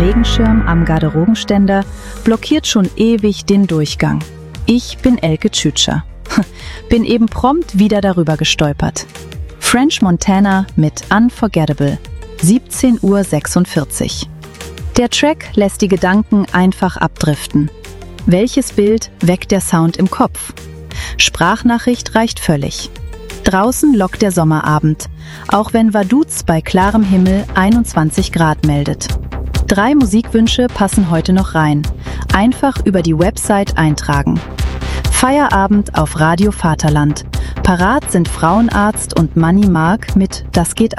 Regenschirm am Garderobenständer blockiert schon ewig den Durchgang. Ich bin Elke Tschütscher. Bin eben prompt wieder darüber gestolpert. French Montana mit Unforgettable, 17:46 Uhr. Der Track lässt die Gedanken einfach abdriften. Welches Bild weckt der Sound im Kopf? Sprachnachricht reicht völlig. Draußen lockt der Sommerabend, auch wenn Vaduz bei klarem Himmel 21 Grad meldet. 3 Musikwünsche passen heute noch rein. Einfach über die Website eintragen. Feierabend auf Radio Vaterland. Parat sind Frauenarzt und Manny Mark mit Das geht